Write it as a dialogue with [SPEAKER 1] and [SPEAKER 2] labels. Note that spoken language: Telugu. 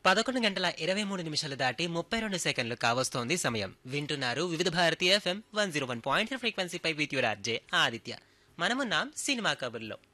[SPEAKER 1] 11 గంటల 23 నిమిషాలు దాటి 32 సెకండ్లు కావస్తోంది సమయం. వింటున్నారు వివిధ Bharati FM 101.3 ఫ్రీక్వెన్సీపై with your RJ Aditya. మనమున్నాం సినిమా కబుర్లో.